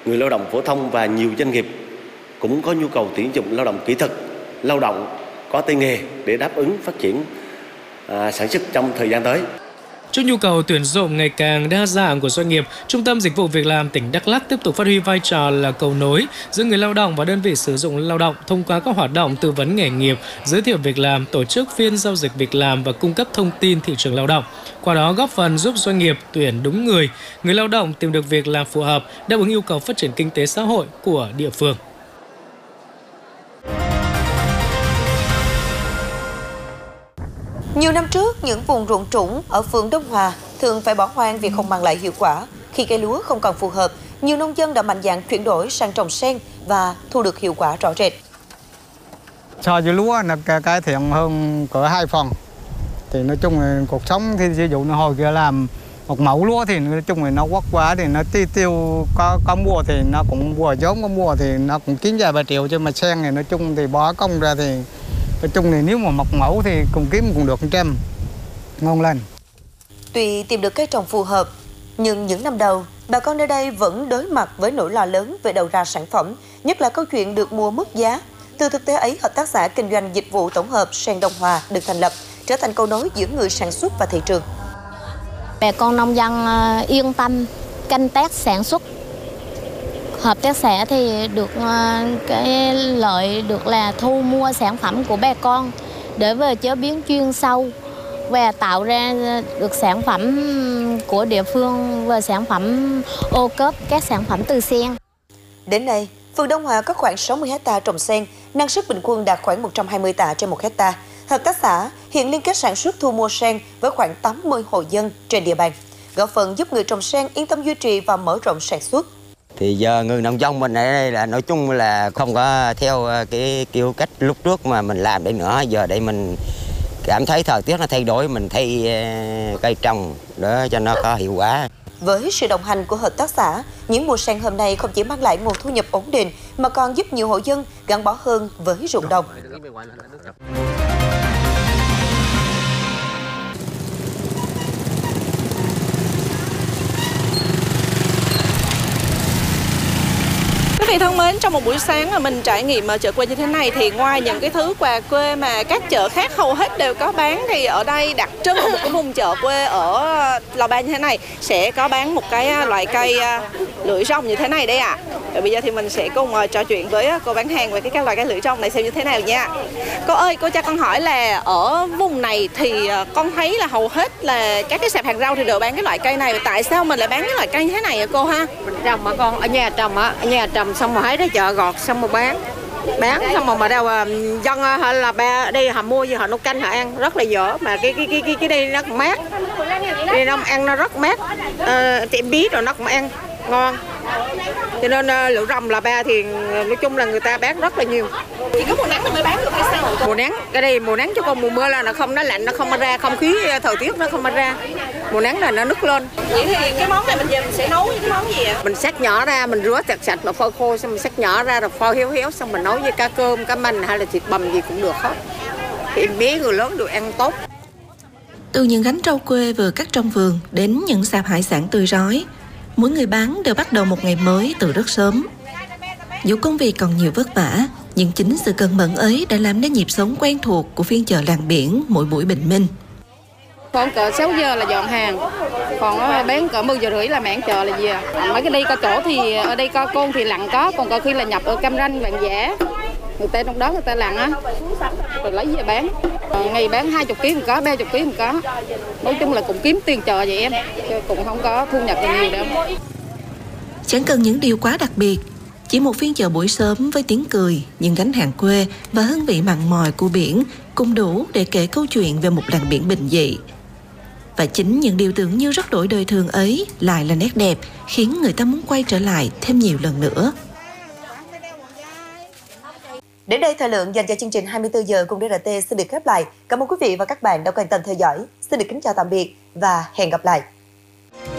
người lao động phổ thông và nhiều doanh nghiệp cũng có nhu cầu tuyển dụng lao động kỹ thuật, lao động có tay nghề để đáp ứng phát triển sản xuất trong thời gian tới. Trước nhu cầu tuyển dụng ngày càng đa dạng của doanh nghiệp, Trung tâm Dịch vụ Việc làm tỉnh Đắk Lắk tiếp tục phát huy vai trò là cầu nối giữa người lao động và đơn vị sử dụng lao động thông qua các hoạt động tư vấn nghề nghiệp, giới thiệu việc làm, tổ chức phiên giao dịch việc làm và cung cấp thông tin thị trường lao động. Qua đó góp phần giúp doanh nghiệp tuyển đúng người lao động tìm được việc làm phù hợp, đáp ứng yêu cầu phát triển kinh tế xã hội của địa phương. Nhiều năm trước, những vùng ruộng trũng ở phường Đông Hòa thường phải bỏ hoang vì không mang lại hiệu quả. Khi cây lúa không còn phù hợp, nhiều nông dân đã mạnh dạn chuyển đổi sang trồng sen và thu được hiệu quả rõ rệt. So với lúa nó cải thiện hơn cỡ 2 phần. Thì nói chung là cuộc sống thì ví dụ như hồi kia làm một mẫu lúa thì nói chung là nó quất quá thì nó tiêu có mua thì nó cũng vừa giống có mua thì nó cũng kiếm vài 3 triệu, chứ mà sen thì nói chung thì bỏ công ra thì nói chung thì nếu mà một mẫu thì cùng kiếm cũng được 100, ngon lành. Tuy tìm được cây trồng phù hợp, nhưng những năm đầu, bà con nơi đây vẫn đối mặt với nỗi lo lớn về đầu ra sản phẩm, nhất là câu chuyện được mua mất giá. Từ thực tế ấy, Hợp tác xã Kinh doanh Dịch vụ Tổng hợp Sen Đông Hòa được thành lập, trở thành cầu nối giữa người sản xuất và thị trường. Bà con nông dân yên tâm canh tác sản xuất. Hợp tác xã thì được cái lợi được là thu mua sản phẩm của bà con để về chế biến chuyên sâu và tạo ra được sản phẩm của địa phương và sản phẩm ô cốp các sản phẩm từ sen. Đến nay, phường Đông Hòa có khoảng 60 ha trồng sen, năng suất bình quân đạt khoảng 120 tạ trên 1 ha. Hợp tác xã hiện liên kết sản xuất thu mua sen với khoảng 80 hộ dân trên địa bàn, góp phần giúp người trồng sen yên tâm duy trì và mở rộng sản xuất. Thì giờ người nông dân mình ở đây là nói chung là không có theo cái kiểu cách lúc trước mà mình làm đây nữa. Giờ đây mình cảm thấy thời tiết nó thay đổi, mình thay cây trồng để cho nó có hiệu quả. Với sự đồng hành của hợp tác xã, những mùa sen hôm nay không chỉ mang lại nguồn thu nhập ổn định mà còn giúp nhiều hộ dân gắn bó hơn với ruộng đồng. Quý vị thân mến, trong một buổi sáng mà mình trải nghiệm ở chợ quê như thế này thì ngoài những cái thứ quà quê mà các chợ khác hầu hết đều có bán, thì ở đây đặc trưng của một cái vùng chợ quê ở Lào Ba như thế này sẽ có bán một cái loại cây lưỡi rong như thế này đây ạ. Và bây giờ thì mình sẽ cùng trò chuyện với cô bán hàng về các loại cây lưỡi rong này xem như thế nào nha. Cô ơi, cô cho con hỏi là ở vùng này thì con thấy là hầu hết là các cái sạp hàng rau thì đều bán cái loại cây này. Tại sao mình lại bán cái loại cây như thế này hả cô ha? Mình trồng mà con, ở nhà trồng xong rồi thấy ra chợ gọt xong rồi bán xong mà đâu dân là ba đi họ mua gì họ nấu canh họ ăn rất là dở, mà cái đây nó cũng mát, đây nó ăn nó rất mát, tiệm bí rồi nó cũng ăn ngon, cho nên lưỡi rong Là Ba thì nói chung là người ta bán rất là nhiều. Chỉ có mùa nắng mình mới bán được hay sao? Mùa nắng, cái đây mùa nắng chứ còn mùa mưa là nó không, nó lạnh nó không ra, không khí thời tiết nó không ra. Mùa nắng là nó nứt lên. Vậy thì cái món này mình sẽ nấu những cái món gì ạ? Mình xắt nhỏ ra, mình rửa sạch mà phơi khô xong mình xắt nhỏ ra rồi phơi héo xong mình nấu với cá cơm, cá manh hay là thịt bằm gì cũng được hết. Thì bé người lớn đều ăn tốt. Từ những gánh rau quê vừa cắt trong vườn đến những sạp hải sản tươi rói, mỗi người bán đều bắt đầu một ngày mới từ rất sớm. Dù công việc còn nhiều vất vả, nhưng chính sự cần mẫn ấy đã làm nên nhịp sống quen thuộc của phiên chợ làng biển mỗi buổi bình minh. Khoảng cỡ 6 giờ là dọn hàng, còn bán cỡ 10 giờ rưỡi là mảng chợ là gì à. Mấy cái đây có chỗ thì ở đây có con thì lặn có, còn có khi là nhập ở Cam Ranh, Vạn Giả. Người ta trong đó người ta lặn á, rồi lấy về bán. Ngày bán 20 kg có, 30 kg có. Nói chung là cũng kiếm tiền chợ vậy em, chứ cũng không có thu nhập nhiều đâu. Chẳng cần những điều quá đặc biệt, chỉ một phiên chợ buổi sớm với tiếng cười, những gánh hàng quê và hương vị mặn mòi của biển cũng đủ để kể câu chuyện về một làng biển bình dị. Và chính những điều tưởng như rất đổi đời thường ấy lại là nét đẹp khiến người ta muốn quay trở lại thêm nhiều lần nữa. Đến đây, thời lượng dành cho chương trình 24 giờ cùng DRT xin được khép lại. Cảm ơn quý vị và các bạn đã quan tâm theo dõi. Xin được kính chào tạm biệt và hẹn gặp lại.